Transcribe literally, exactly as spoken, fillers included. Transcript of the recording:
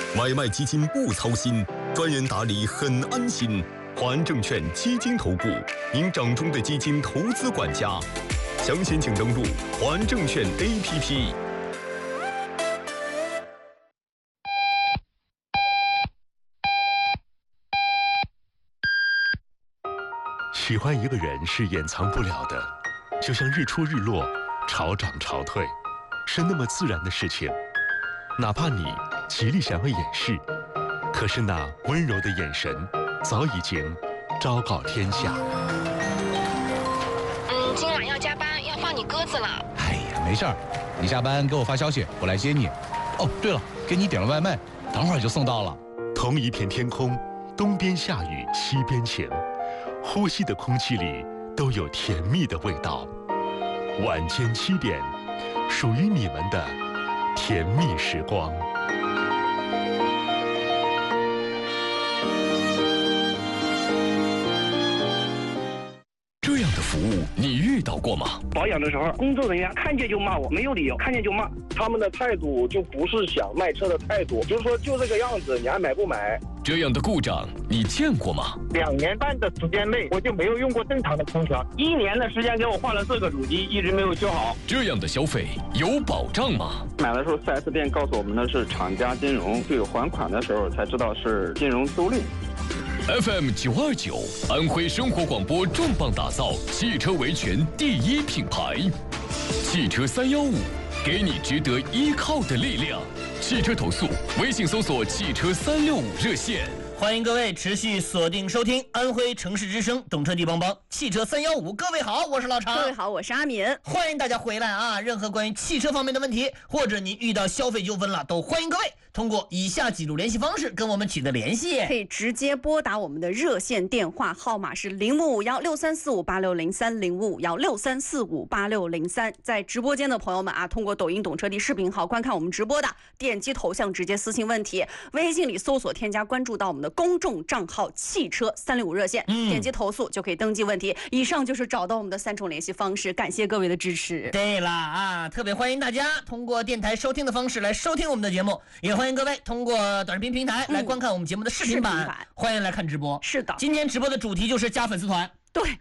买卖基金不操心，专人打理很安心。华安证券基金投顾，您掌中的基金投资管家。详情请登录华安证券 A P P。 喜欢一个人是掩藏不了的，就像日出日落、潮涨潮退，是那么自然的事情。哪怕你极力想要掩饰，可是那温柔的眼神早已经昭告天下。 嗯，今晚要加班，要放你鸽子了。 哎呀，没事儿，你下班给我发消息，我来接你。哦，对了，给你点了外卖，等会儿就送到了。 同一片天空，东边下雨，西边晴，呼吸的空气里都有甜蜜的味道。晚间七点，属于你们的甜蜜时光。 这样的服务你遇到过吗？ 保养的时候，工作人员看见就骂我，没有理由，看见就骂。 他们的态度就不是想卖车的态度，就是说就这个样子，你还买不买？ 这样的故障你见过吗？ 两年半的时间内，我就没有用过正常的空调。一年的时间给我换了四个主机，一直没有修好。 这样的消费有保障吗？ 买的时候 四 S 店告诉我们的是厂家金融，对还款的时候才知道是金融租赁。 F M 九二九，安徽生活广播重磅打造汽车维权第一品牌，汽车三幺五，给你值得依靠的力量。汽车投诉，微信搜索汽车三六五热线。 欢迎各位持续锁定收听安徽城市之声懂车帝帮帮汽车三幺五。各位好，我是老常。 各位好，我是阿敏。 欢迎大家回来啊！任何关于汽车方面的问题，或者你遇到消费纠纷了，都欢迎各位通过以下几路联系方式跟我们取得联系。 可以直接拨打我们的热线电话号码是零五五幺六三四五八六零三零五五幺六三四五八六零三。在直播间的朋友们啊，通过抖音懂车帝视频号观看我们直播的，点击头像直接私信问题，微信里搜索添加关注到我们的公众账号汽车三六五热线，嗯、点击投诉就可以登记问题。以上就是找到我们的三种联系方式，感谢各位的支持。 对啦啊，特别欢迎大家通过电台收听的方式来收听我们的节目，也欢迎各位通过短视频平台来观看我们节目的视频版，嗯、视频版欢迎来看直播。 是的， 今天直播的主题就是加粉丝团。 对。